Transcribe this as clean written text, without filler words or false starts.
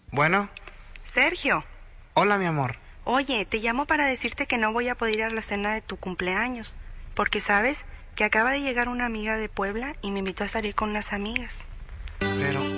Bueno, Sergio, hola mi amor. oye, te llamo para decirte que no voy a poder ir a la cena de tu cumpleaños, porque sabes que acaba de llegar una amiga de Puebla y me invitó a salir con unas amigas. Pero,